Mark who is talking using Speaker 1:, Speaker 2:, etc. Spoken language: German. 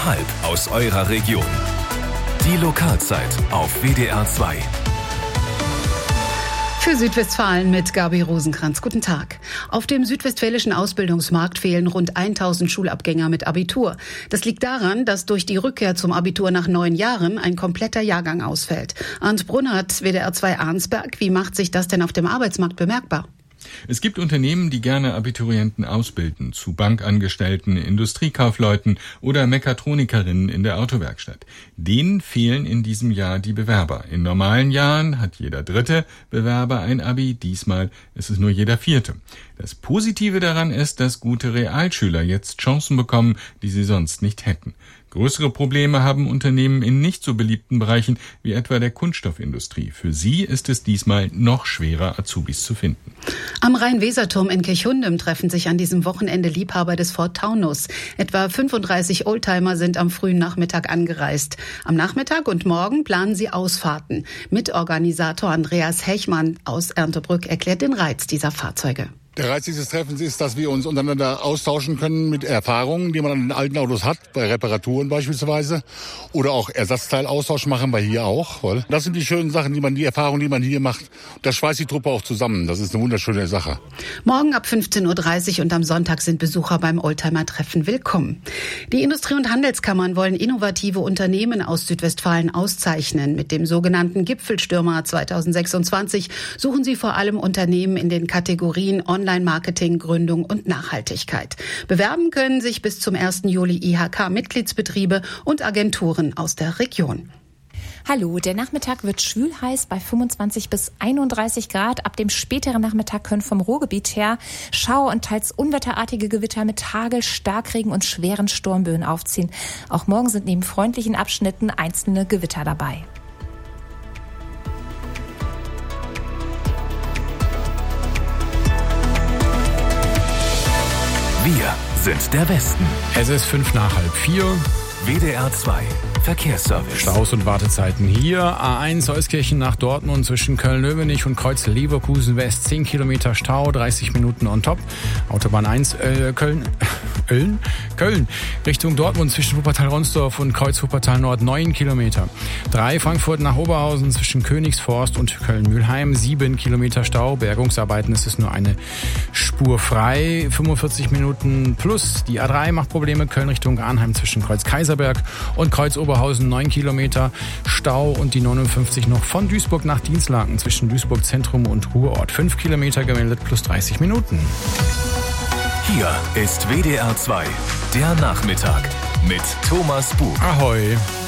Speaker 1: aus eurer Region. Die Lokalzeit auf WDR 2.
Speaker 2: Für Südwestfalen mit Gabi Rosenkranz. Guten Tag. Auf dem südwestfälischen Ausbildungsmarkt fehlen rund 1000 Schulabgänger mit Abitur. Das liegt daran, dass durch die Rückkehr zum Abitur nach 9 Jahren ein kompletter Jahrgang ausfällt. Arndt Brunnert, WDR 2 Arnsberg. Wie macht sich das denn auf dem Arbeitsmarkt bemerkbar?
Speaker 3: Es gibt Unternehmen, die gerne Abiturienten ausbilden, zu Bankangestellten, Industriekaufleuten oder Mechatronikerinnen in der Autowerkstatt. Denen fehlen in diesem Jahr die Bewerber. In normalen Jahren hat jeder dritte Bewerber ein Abi, diesmal ist es nur jeder vierte. Das Positive daran ist, dass gute Realschüler jetzt Chancen bekommen, die sie sonst nicht hätten. Größere Probleme haben Unternehmen in nicht so beliebten Bereichen wie etwa der Kunststoffindustrie. Für sie ist es diesmal noch schwerer, Azubis zu finden.
Speaker 2: Am Rhein-Weser-Turm in Kirchhundem treffen sich an diesem Wochenende Liebhaber des Ford Taunus. Etwa 35 Oldtimer sind am frühen Nachmittag angereist. Am Nachmittag und morgen planen sie Ausfahrten. Mitorganisator Andreas Hechmann aus Erndtebrück erklärt den Reiz dieser Fahrzeuge.
Speaker 4: Der Reiz dieses Treffens ist, dass wir uns untereinander austauschen können mit Erfahrungen, die man an den alten Autos hat, bei Reparaturen beispielsweise, oder auch Ersatzteilaustausch machen wir hier auch. Das sind die schönen Sachen, die Erfahrungen, die man hier macht. Das schweißt die Truppe auch zusammen. Das ist eine wunderschöne Sache.
Speaker 2: Morgen ab 15.30 Uhr und am Sonntag sind Besucher beim Oldtimer-Treffen willkommen. Die Industrie- und Handelskammern wollen innovative Unternehmen aus Südwestfalen auszeichnen. Mit dem sogenannten Gipfelstürmer 2026 suchen sie vor allem Unternehmen in den Kategorien Online-Marketing, Gründung und Nachhaltigkeit. Bewerben können sich bis zum 1. Juli IHK-Mitgliedsbetriebe und Agenturen aus der Region.
Speaker 5: Hallo, der Nachmittag wird schwül-heiß bei 25 bis 31 Grad. Ab dem späteren Nachmittag können vom Ruhrgebiet her Schauer und teils unwetterartige Gewitter mit Hagel, Starkregen und schweren Sturmböen aufziehen. Auch morgen sind neben freundlichen Abschnitten einzelne Gewitter dabei.
Speaker 1: Wir sind der Westen.
Speaker 6: Es ist 4:05.
Speaker 1: WDR 2 Verkehrsservice.
Speaker 6: Staus und Wartezeiten hier. A1 Euskirchen nach Dortmund zwischen Köln-Löwenich und Kreuz Leverkusen West 10 Kilometer Stau, 30 Minuten on top. Autobahn 1 Köln Richtung Dortmund zwischen Wuppertal-Ronsdorf und Kreuz Wuppertal Nord 9 Kilometer. 3 Frankfurt nach Oberhausen zwischen Königsforst und Köln-Mühlheim 7 Kilometer Stau. Bergungsarbeiten ist es nur eine Spur frei. 45 Minuten plus. Die A3 macht Probleme. Köln Richtung Arnheim zwischen Kreuz Kaiserberg und Kreuz Oberhausen 9 Kilometer Stau und die 59 noch von Duisburg nach Dinslaken zwischen Duisburg Zentrum und Ruhrort 5 Kilometer gemeldet plus 30 Minuten.
Speaker 1: Hier ist WDR 2, der Nachmittag mit Thomas Buch.
Speaker 6: Ahoi.